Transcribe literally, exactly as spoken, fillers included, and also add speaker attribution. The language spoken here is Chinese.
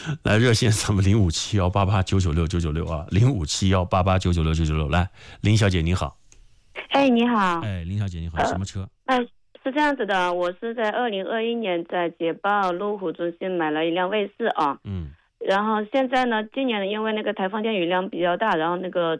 Speaker 1: 来热线咱们零五七幺八八九九六九九六啊，零五七幺八八九九六九九六。来，林小姐你好。
Speaker 2: 哎，你好。
Speaker 1: 哎，林小姐你好，
Speaker 2: 呃、
Speaker 1: 什么车？
Speaker 2: 哎，是这样子的，我是在二零二一年在捷豹路虎中心买了一辆卫士啊。
Speaker 1: 嗯。
Speaker 2: 然后现在呢，今年因为那个台风天雨量比较大，然后那个